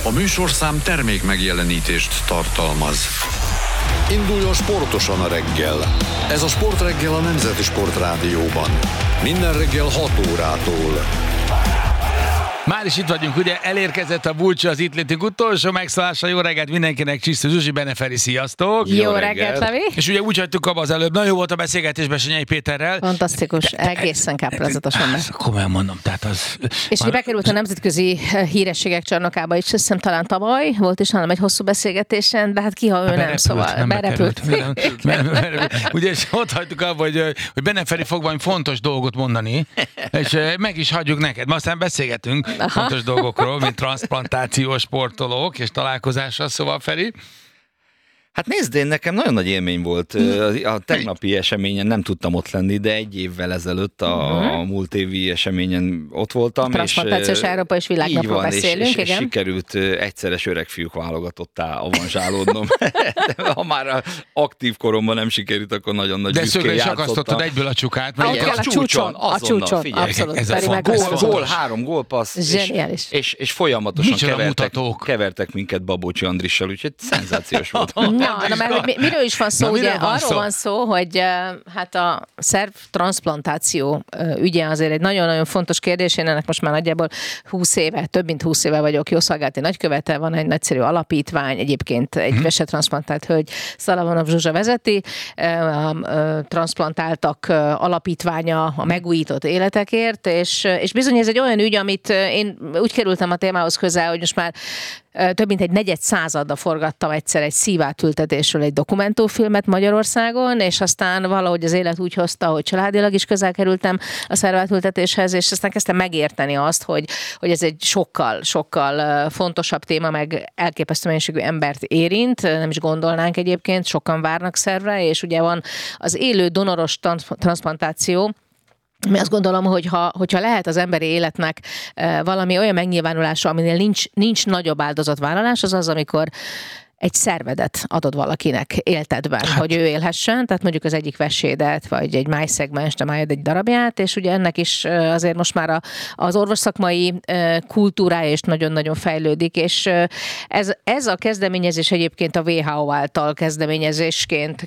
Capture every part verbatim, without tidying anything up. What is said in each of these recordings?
A műsorszám termék megjelenítést tartalmaz. Induljon sportosan a reggel. Ez a Sportreggel a Nemzeti Sportrádióban. Minden reggel hat órától. Már is itt vagyunk, ugye elérkezett a búcsú, az itt létünk utolsó megszállása. Jó reggelt mindenkinek, Csisztő Zsuzsi, Beneferi, sziasztok! Jó, jó reggelt, Levi! És ugye úgy hagytuk abba az előbb, nagyon jó volt a beszélgetés Bessenyei Péterrel. Fantasztikus, egészen káprázatosan. Komolyan mondom, tehát az... És már... bekerült a nemzetközi hírességek csarnokába is, azt hiszem talán tavaly, volt is nálam egy hosszú beszélgetésen, de hát ki, ha ő nem, szóval berepült. Ugye, és ott hagytuk abba, hogy, hogy Beneferi fog valami fontos dolgot mondani, és meg is hagyjuk neked, ma aztán beszélgetünk. Aha. Fontos dolgokról, mint transzplantációs sportolók és találkozásra, szóval Feri. Hát nézd, én nekem nagyon nagy élmény volt. A tegnapi eseményen nem tudtam ott lenni, de egy évvel ezelőtt a, a múlt évi eseményen ott voltam. Transzplantációs Európa és Világnapról beszélünk, és, igen. És sikerült egyszeres öregfiúk válogatottá avanzsálódnom. Ha már aktív koromban nem sikerült, akkor nagyon nagy büszkén játszottam. De szögre is akasztottad egyből a csukát. A, a, a csúcson, a csúcson, figyelj, abszolút. Ez a gól, gól, három gólpassz, és, és, és folyamatosan kevertek, kevertek minket Babócsi Andrissal, úgyhogy szenzációs volt. Na, mert mi, miről is van szó? Na, ugye van arról szó? van szó, hogy hát a szerv transzplantáció ügye azért egy nagyon-nagyon fontos kérdés. Én ennek most már nagyjából húsz éve, több mint húsz éve vagyok jószolgálati nagykövete, van egy nagyszerű alapítvány, egyébként egy hmm. vesetranszplantált hölgy, Szalavanov Zsuzsa vezeti, a transzplantáltak alapítványa a megújított életekért, és, és bizony ez egy olyan ügy, amit én úgy kerültem a témához közel, hogy most már több mint egy negyed századra forgattam egyszer egy szívátültetésről egy dokumentumfilmet Magyarországon, és aztán valahogy az élet úgy hozta, hogy családilag is közel kerültem a szervátültetéshez, és aztán kezdtem megérteni azt, hogy, hogy ez egy sokkal, sokkal fontosabb téma, meg elképesztő mennyiségű embert érint, nem is gondolnánk egyébként, sokan várnak szervre, és ugye van az élő donoros transzplantáció. Mi azt gondolom, hogy ha, hogyha lehet az emberi életnek valami olyan megnyilvánulása, aminél nincs, nincs nagyobb áldozatvállalás, az az, amikor egy szervedet adod valakinek éltetben, hát. hogy ő élhessen, tehát mondjuk az egyik vesédet, vagy egy májszegmens, de májad egy darabját, és ugye ennek is azért most már a, az orvosszakmai kultúrája is nagyon-nagyon fejlődik, és ez, ez a kezdeményezés egyébként a dupla vé há o által kezdeményezésként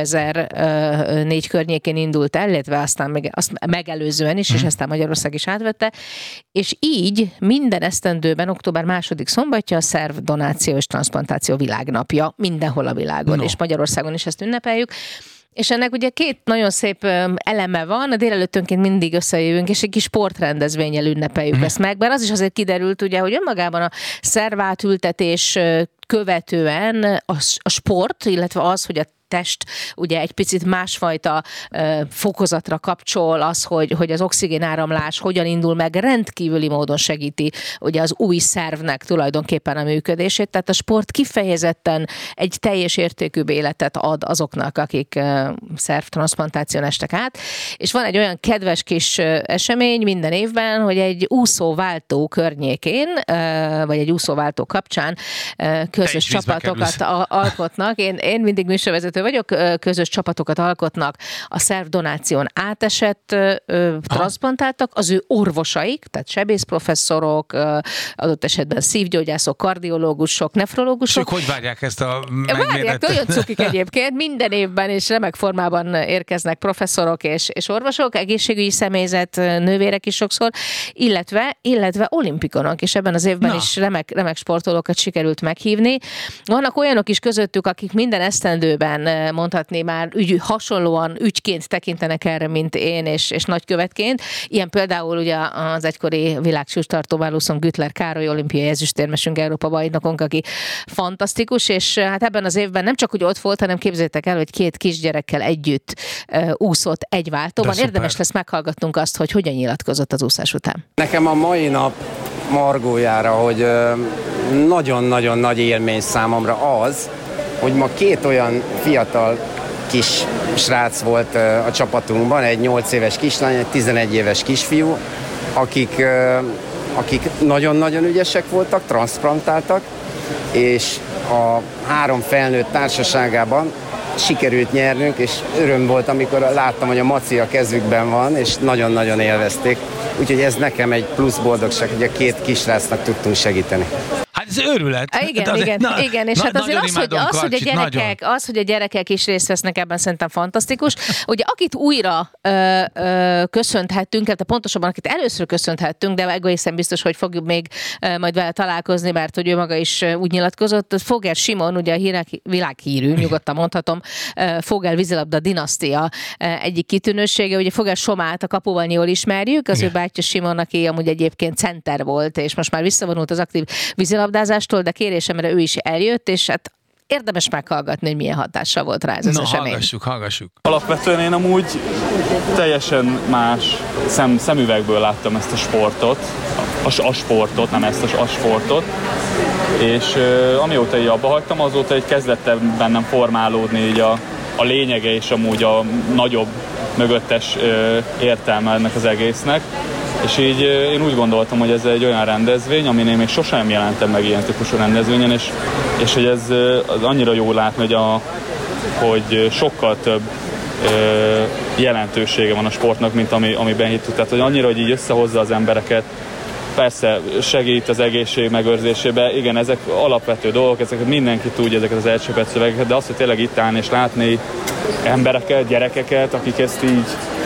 kétezer-négy környékén indult el, illetve aztán meg, azt megelőzően is, hmm. és aztán Magyarország is átvette, és így minden esztendőben október második szombatja a szervdonáció és transzplantáció világ napja mindenhol a világon, no. és Magyarországon is ezt ünnepeljük. És ennek ugye két nagyon szép eleme van, a délelőttönként mindig összejövünk, és egy kis sportrendezvénnyel ünnepeljük mm. ezt meg, mert az is azért kiderült, ugye, hogy önmagában a szervátültetés követően a, a sport, illetve az, hogy a test ugye egy picit másfajta uh, fokozatra kapcsol, az, hogy, hogy az oxigénáramlás hogyan indul meg, rendkívüli módon segíti ugye az új szervnek tulajdonképpen a működését, tehát a sport kifejezetten egy teljes értékű életet ad azoknak, akik uh, szervtranszplantáción estek át, és van egy olyan kedves kis uh, esemény minden évben, hogy egy úszóváltó környékén, uh, vagy egy úszóváltó kapcsán uh, közös csapatokat a- alkotnak. Én, én mindig műsorvezető vagyok, közös csapatokat alkotnak a szervdonáción átesett transzplantáltak, az ő orvosaik, tehát sebészprofesszorok, adott esetben szívgyógyászok, kardiológusok, nefrológusok. És hogy várják ezt a megméretet? Várják, olyan cukik egyébként, minden évben és remek formában érkeznek professzorok és, és orvosok, egészségügyi személyzet, nővérek is sokszor, illetve, illetve olimpikonok, és ebben az évben Na. is remek, remek sportolókat sikerült meghívni. Vannak olyanok is közöttük, akik minden esztendőben mondhatni már ügy, hasonlóan ügyként tekintenek erre, mint én, és, és nagykövetként. Ilyen például ugye az egykori világcsúcstartó Váluszon Güttler Károly, olimpiai ezüstérmesünk, Európa bajnokunk, aki fantasztikus, és hát ebben az évben nem csak, hogy ott volt, hanem képzeljétek el, hogy két kisgyerekkel együtt uh, úszott egy váltóban. Érdemes lesz meghallgatnunk azt, hogy hogyan nyilatkozott az úszás után. Nekem a mai nap margójára, hogy uh, nagyon-nagyon nagy élmény számomra az, hogy ma két olyan fiatal kis srác volt a csapatunkban, egy nyolc éves kislány, egy tizenegy éves kisfiú, akik, akik nagyon-nagyon ügyesek voltak, transzplantáltak, és a három felnőtt társaságában sikerült nyernünk, és öröm volt, amikor láttam, hogy a maci a kezükben van, és nagyon-nagyon élvezték. Úgyhogy ez nekem egy plusz boldogság, hogy a két kisrácnak tudtunk segíteni. Hát Hát ez őrület. Igen, az, igen, na, igen, és na, hát azért az hogy, az, hogy a gyerekek, az, hogy a gyerekek is részt vesznek ebben, szerintem fantasztikus. Ugye akit újra ö, ö, köszönthettünk, tehát pontosabban akit először köszönthettünk, de egészen biztos, hogy fogjuk még ö, majd vele találkozni, mert hogy ő maga is úgy nyilatkozott. Fogel Simon, ugye a hírek, világhírű, nyugodtan mondhatom, Fogel vízilabda dinasztia egyik kitűnősége. Ugye Fogel Somát a kapuval jól ismerjük, az igen. Ő bátyja Simon, aki amúgy egyébként center volt, és most már visszavonult az aktív vízilabdázástól, de kérésemre ő is eljött, és hát érdemes meghallgatni, hogy milyen hatással volt rá ez az no, esemény. hallgassuk, hallgassuk. Alapvetően én amúgy teljesen más szem, szemüvegből láttam ezt a sportot, a, a sportot, nem ezt a, a sportot, és uh, amióta így abba hagytam, azóta így kezdett bennem formálódni így a, a lényege és amúgy a nagyobb mögöttes uh, értelme ennek az egésznek. És így én úgy gondoltam, hogy ez egy olyan rendezvény, amin én még sosem jelentem meg ilyen típusú rendezvényen, és, és hogy ez az annyira jól látni, hogy, a, hogy sokkal több ö, jelentősége van a sportnak, mint ami, amiben hittük. Tehát hogy annyira, hogy így összehozza az embereket, persze segít az egészség megőrzésébe, igen, ezek alapvető dolgok, ezeket mindenki tudja, ezeket az elcsépelt szövegeket, de azt, hogy tényleg itt állni és látni embereket, gyerekeket, akik ezt így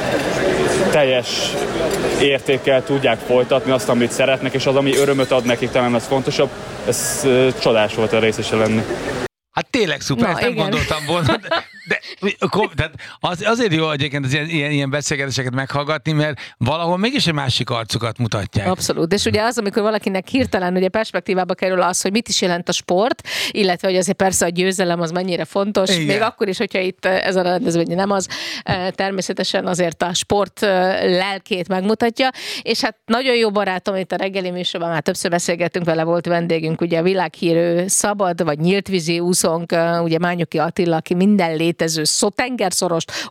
teljes értékkel tudják folytatni azt, amit szeretnek, és az, ami örömöt ad nekik, talán az fontosabb, ez uh, csodás volt a részese lenni. Hát tényleg szuper, Na, ezt nem igen. gondoltam volna, de, de, de az, azért jó egyébként az ilyen, ilyen, ilyen beszélgetéseket meghallgatni, mert valahol mégis egy másik arcukat mutatják. Abszolút, és ugye az, amikor valakinek hirtelen ugye perspektívába kerül az, hogy mit is jelent a sport, illetve hogy azért persze a győzelem az mennyire fontos, igen. Még akkor is, hogyha itt ez a rendezvény nem az, természetesen azért a sport lelkét megmutatja, és hát nagyon jó barátom itt a reggeli műsorban, már többször beszélgettünk vele, volt vendégünk, ugye a világhírű szabad vagy nyíltvízi úszónk, ugye Mányoki Attila, aki minden létező szó tengerszorost,